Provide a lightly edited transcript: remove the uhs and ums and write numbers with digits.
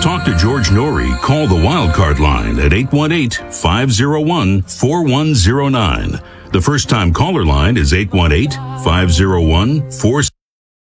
talk to George Norrie, call the Wildcard line at 818-501-4109. The first-time caller line is 818-501-4...